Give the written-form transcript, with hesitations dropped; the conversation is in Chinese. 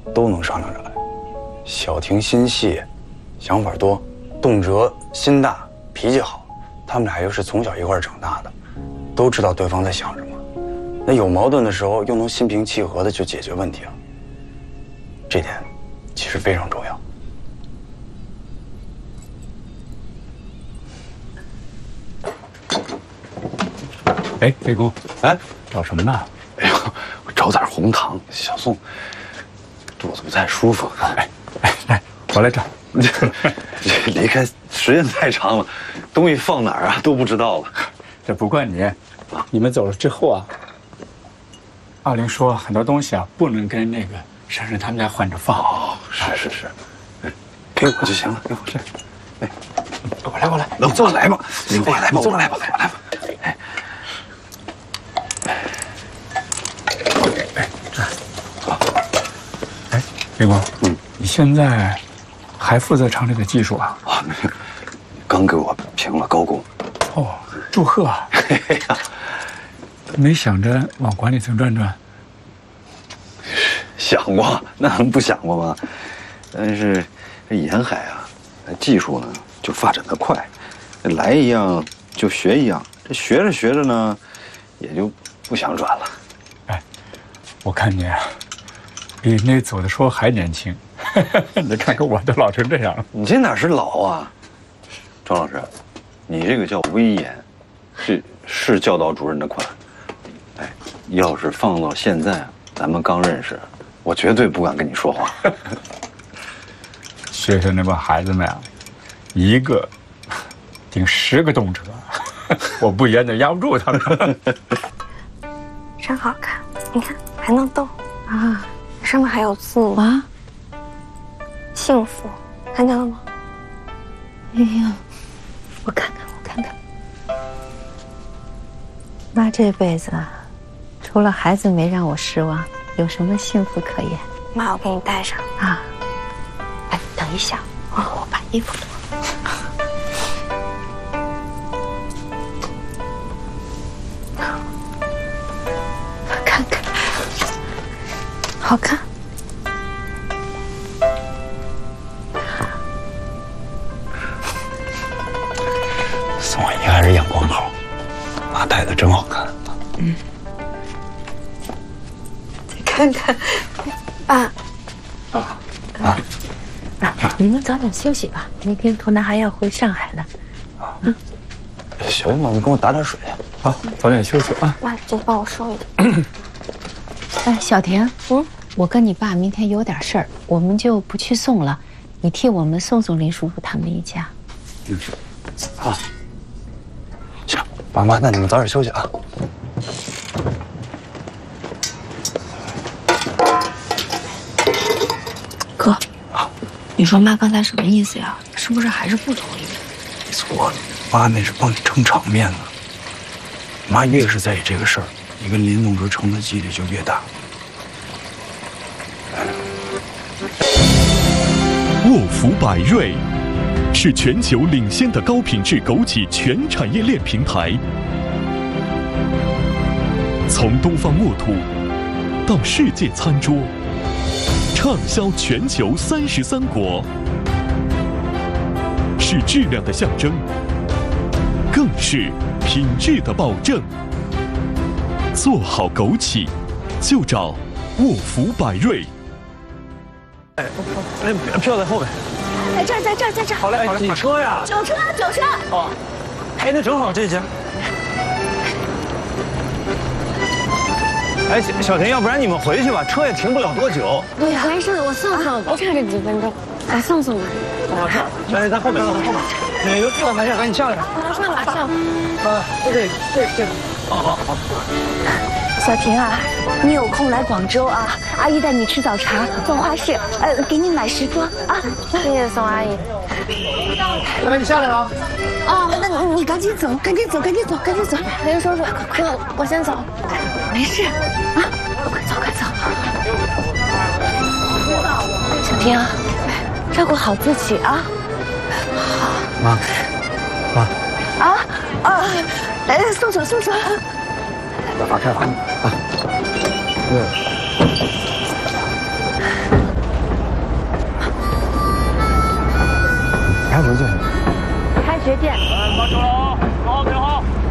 都能商量着来。小婷心细，想法多，动辄心大，脾气好，他们俩又是从小一块长大的，都知道对方在想什么。那有矛盾的时候，又能心平气和的去解决问题了。这点其实非常重要。 哎，魏公， 哎， 找什么呢？ 哎呦，我找点红糖。小宋肚子不太舒服。 来，我来找。 这离开时间太长了，东西放哪儿啊都不知道了。 这不怪你，你们走了之后啊，奥玲说很多东西啊不能跟那个珊珊他们家换着放。 哦，是，给我就行了，给我这。哎，我来，那我来吧，我来吧。 哎，魏公，你现在还负责厂里的技术啊？ 啊，刚给我评了高工。 哦，祝贺啊！没想着往管理层转转？ 想过，那能不想过吗？但是这沿海啊，技术呢就发展得快，来一样就学一样，这学着呢，也就不想转了。 哎，我看你啊，比那走的时候还年轻。你看看我都老成这样了。 你这哪是老啊，庄老师，你这个叫威严，是教导主任的款。哎，要是放到现在，咱们刚认识，我绝对不敢跟你说话。 学校那帮孩子们啊，一个顶10个动辄，我不严的压不住他们。 真好看，你看还能动啊，上面还有字母啊，幸福，看见了吗？ 哎呀，我看看。妈这辈子啊，除了孩子没让我失望，有什么幸福可言？ 妈，我给你带上啊。哎，等一下，我把衣服脱。看看，好看。 宋阿姨还是眼光好，妈戴的真好看。 再看看， 爸。 你们早点休息吧，明天图南还要回上海呢。 行吧，你给我打点水。 好，早点休息啊。 妈，就帮我收一点。 哎，小婷，我跟你爸明天有点事儿，我们就不去送了，你替我们送送林叔父他们一家。 好。行，爸妈，那你们早点休息啊。 哥，你说妈刚才什么意思呀？是不是还是不同意？ 没错，妈那是帮你撑场面呢。妈越是在意这个事儿，你跟林总哲成的几率就越大。 沃福百瑞是全球领先的高品质枸杞全产业链平台，从东方沃土到世界餐桌，畅销全球33国，是质量的象征，更是品质的保证。做好枸杞，就找沃福百瑞。 票在后面。 在这儿。 好嘞，你车呀？ 酒车。 哦，哎，那正好这家。哎，小婷，要不然你们回去吧，车也停不了多久。 对呀，没事，我送，不差这几分钟，我送吧。 好事，小婷在后面，哪个车没事，赶紧下来。 马上。 这。好。 小婷啊，你有空来广州啊，阿姨带你吃早茶，逛花市，给你买时装啊。谢谢宋阿姨。 大妹，你下来了。 哦，那你赶紧走。林叔叔，我先走。没事啊，快走。小婷啊，照顾好自己啊。 妈。 送手。 开罚啊！ 开学见。 开学见。 哎，马上了啊，坐好，坐好。